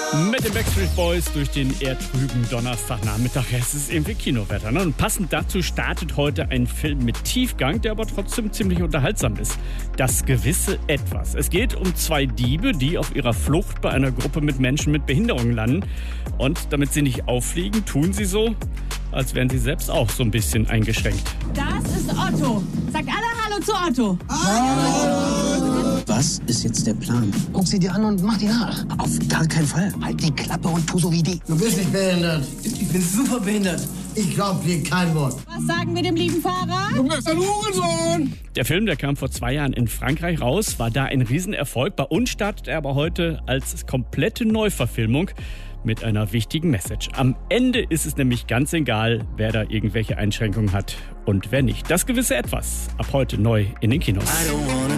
Mit den Backstreet Boys durch den eher trüben Donnerstagnachmittag. Es ist irgendwie Kinowetter. Ne? Und passend dazu startet heute ein Film mit Tiefgang, der aber trotzdem ziemlich unterhaltsam ist. Das gewisse Etwas. Es geht um zwei Diebe, die auf ihrer Flucht bei einer Gruppe mit Menschen mit Behinderungen landen. Und damit sie nicht auffliegen, tun sie so, als wären sie selbst auch so ein bisschen eingeschränkt. Das ist Otto. Sagt alle Hallo zu Otto. Was ist jetzt der Plan? Guck sie dir an und mach die nach. Auf gar keinen Fall. Halt die Klappe und tu so wie die. Du bist nicht behindert. Ich bin super behindert. Ich glaub dir kein Wort. Was sagen wir dem lieben Fahrer? Du bist ein Hurensohn! Der Film, der kam vor 2 Jahren in Frankreich raus, war da ein Riesenerfolg. Bei uns startet er aber heute als komplette Neuverfilmung mit einer wichtigen Message. Am Ende ist es nämlich ganz egal, wer da irgendwelche Einschränkungen hat und wer nicht. Das gewisse Etwas. Ab heute neu in den Kinos.